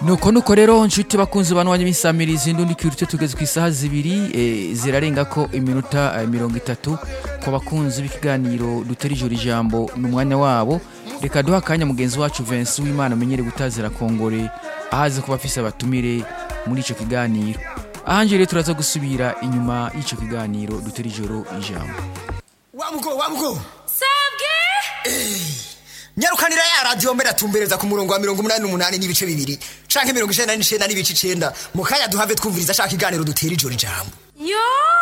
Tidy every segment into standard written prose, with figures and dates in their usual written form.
nuko rero nshuti bakunze banwanya imisamirizi ndundi kirute tugeze ku isaha zibiri zirarenga ko iminota 30 ko bakunze b'ikiganiro dutera ijambo n'umwanya wabo reka duha kanya mugenzi wacu Vincent w'Imana amenyere gutazira kongore ahaze kuba afise abatumire muri ico kiganiro ahanje rero turaza gusubira inyuma y'ico kiganiro dutera ijambo wamugo sabwe nyarukanira ya radio mbere atumbereza ku murongo wa 88 n'ibice bibiri canke 99 n'ibice 9 mukanya duhave twumviriza shaka iganiro dutera ijambo yo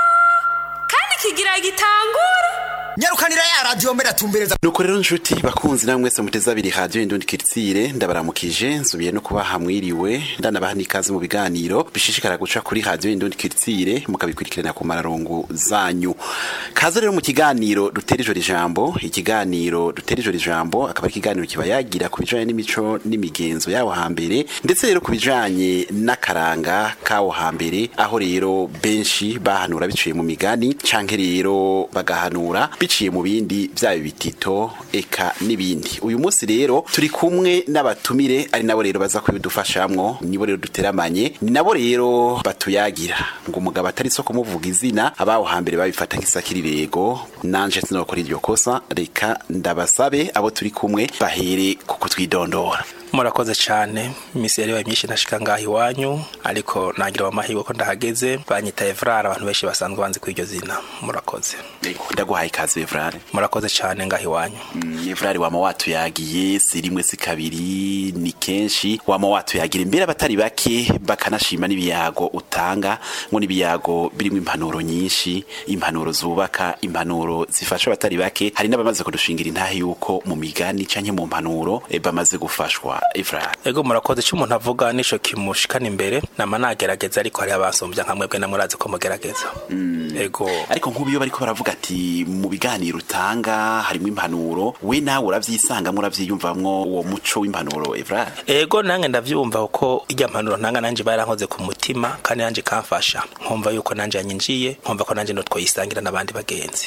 kandi kigira gitangura nyarukanira ya radio mbere atumbereza nuko rero nshuti bakunzi namwe mwese muteza abiri radio Indundi Kiritsire ndabaramukije nsubiye no kuba hamwiriwe ndanabaha nikaze mu biganiro bishishikara guca kuri radio Indundi Kiritsire mukabikurikirana ku mararongo zanyu kaze rero mu kiganiro dutera ijambo ikiganiro dutera ijambo akaba ari ikiganiro kiba yagira ku bijanye n'imico n'imigenzo yawo hambere ndetse rero ku bijanye n'akaranga kawo hambere aho rero benshi bahanura biciye mu migani canke rero bagahanura biciye mu bindi byayo bitito eka nibindi uyu munsi rero turi kumwe n'abatumire ari nabo rero baza kubidufashamwo nibo rero duteramanye ni nabo rero batuyagira ngo umugabo atari soko muvuga izina abaho hambere babifata nk'isakirirego nanje sinokora iryo kosa reka ndabasabe abo turi kumwe bahere kuko twidondora. Murakoze cyane imisi yari myinshi nashika ngaho iwanyu ariko nagira amahirwe ko ndahageze banyita Evrard abantu benshi basanzwe banzi ku iryo zina murakoze ndaguhaye ikaze Evrard murakoze cyane ngaho iwanyu Evrard wama watuyagiye si rimwe si kabiri ni kenshi wama watuyagira imbere abatari bake bakanashima n'ibiyago utanga ngo n'ibiyago birimo impanuro nyinshi impanuro zubaka impanuro zifasha abatari bake hari n'abamaze kudushingira intahe yuko mu migani canke mu mpanuro bamaze gufashwa Evrard. Ego murakoze cyo umuntu avuga nisho kimushikana imbere nama nagerageza ariko hari abasombya nka mwebwe namurazi ko mugerageza. Ego ariko nk'ubiyo bariko baravuga ati mu biganiro utanga harimo impanuro we nawe uravyisanga muravyiyumvamwo uwo muco w'impanuro Evrard. Ego nange ndavyumva uko ijya mpanuro ntanga nanje barankoze ku mutima kandi nanje kamfasha nkumva yuko nanje yanyinjiye nkumva ko nanje no twoyisangira nabandi bagenzi.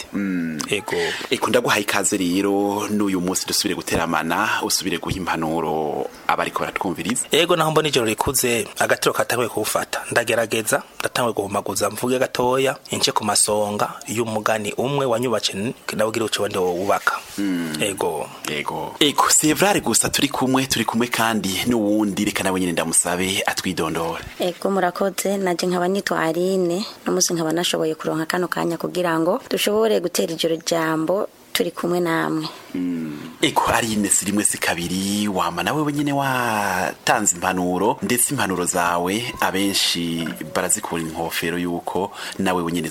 Ego ndaguhaye ikaze rero n'uyu munsi dusubire guteramana usubire guha impanuro abariko baratwumviriza. Ego naho mbona ijoro rikuze agatiro katanguye kufata ndagerageza ndatanguye guhumaguza mvuge gatoya ince ku masonga y'umugani umwe wanyubace nawugira uco wende wubaka. Ego c'est vrai gusa turi kumwe kandi n'uwundi reka nawe nyine ndamusabe atwidondora. Ego murakoze naje nkaba nitwa Aline n'umusi nkaba nashoboye kuronka kano kanya kugira ngo dushobore gutera ijoro jambo turi kumwe namwe. Eko Aline si rimwe si kabiri wama nawe wenyene watanze impanuro ndetse impanuro zawe abenshi barazikura inkofero yuko nawe wenyene